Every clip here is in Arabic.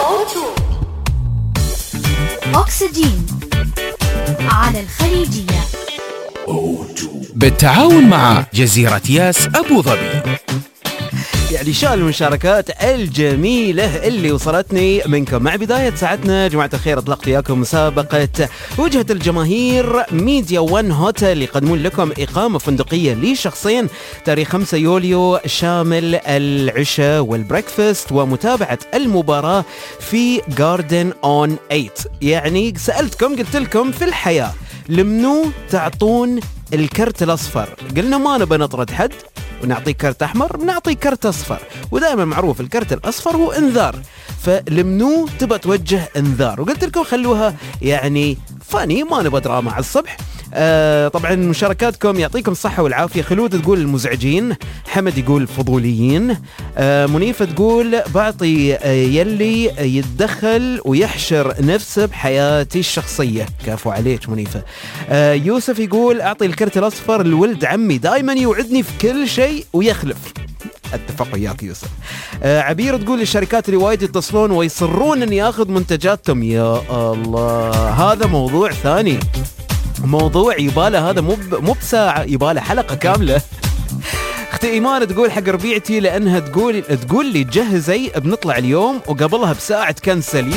أكسجين على الخليجية بالتعاون مع جزيرة ياس أبو ظبي. يعني شان المشاركات الجميلة اللي وصلتني منكم مع بداية ساعتنا. جماعة الخير أطلقت إياكم مسابقة وجهة الجماهير ميديا ون هوتيل، يقدمون لكم إقامة فندقية لشخصين تاريخ 5 يوليو شامل العشاء والبريكفاست ومتابعة المباراة في جاردن أون 8. يعني سألتكم قلت لكم في الحياة لمنو تعطون الكرت الأصفر؟ قلنا ما نبى نطرد حد ونعطيك كرت أحمر، بنعطيك كرت أصفر، ودائما معروف الكرت الأصفر هو انذار، فلمنو تبى توجه انذار. وقلت لكم خلوها يعني فاني، ما نبى دراما على الصبح. طبعا مشاركاتكم يعطيكم الصحة والعافية. خلود تقول المزعجين، حمد يقول فضوليين، منيفة تقول بعطي يلي يتدخل ويحشر نفسه بحياتي الشخصية. كافو عليك منيفة. يوسف يقول أعطي الكرت الأصفر لولد عمي، دائما يوعدني في كل شيء ويخلف. اتفق وياك يوسف. عبير تقول الشركات اللي وايد يتصلون ويصرون اني اخذ منتجاتهم. يا الله، هذا موضوع ثاني، موضوع يباله، هذا مو بساعة، يباله حلقة كاملة. اختي ايمان تقول حق ربيعتي لانها تقول لي جهزي بنطلع اليوم وقبلها بساعة تكنسل.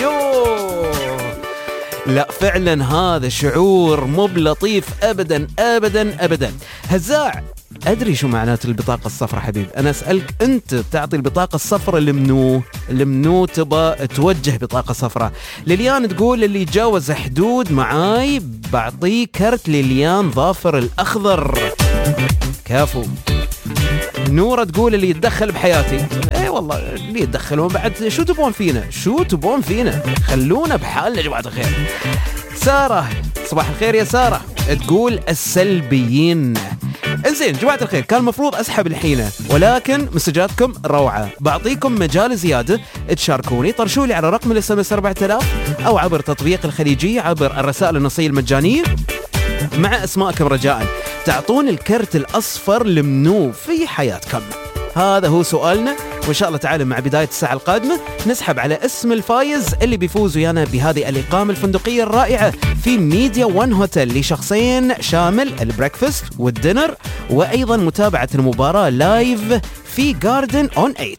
لا فعلا هذا شعور مو بلطيف ابدا ابدا ابدا. هزاع أدري شو معنات البطاقة الصفراء حبيب، أنا أسألك أنت تعطي البطاقة الصفراء لمنو تبى توجه بطاقة صفراء؟ ليليان تقول اللي يتجاوز حدود معاي بعطيه كرت ليليان ظافر الأخضر. كافو. نورة تقول اللي يتدخل بحياتي. اي والله اللي يتدخلون بعد شو تبون فينا، خلونا بحالنا يا جماعة الخير. سارة صباح الخير يا سارة تقول السلبيين. انزين جماعة الخير، كان المفروض أسحب الحين ولكن مسجاتكم روعة، بعطيكم مجال زيادة تشاركوني. طرشولي على رقم الSMS 4000 أو عبر تطبيق الخليجية عبر الرسائل النصية المجانية مع أسماءكم رجاء. تعطون الكرت الأصفر لمنو في حياتكم؟ هذا هو سؤالنا، وإن شاء الله تعالى مع بداية الساعة القادمة نسحب على اسم الفايز اللي بيفوز ويانا بهذه الإقامة الفندقية الرائعة في ميديا ون هوتيل لشخصين شامل البريكفاست والدينر وأيضا متابعة المباراة لايف في جاردن أون 8.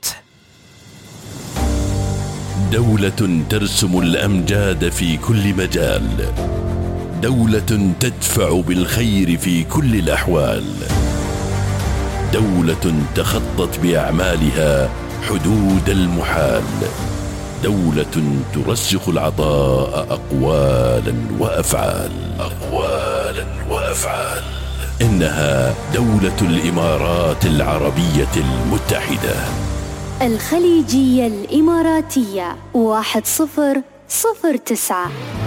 دولة ترسم الأمجاد في كل مجال، دولة تدفع بالخير في كل الأحوال، دولة تخطت بأعمالها حدود المحال، دولة ترسخ العطاء أقوالا وأفعال. إنها دولة الإمارات العربية المتحدة. الخليجية الإماراتية 1009.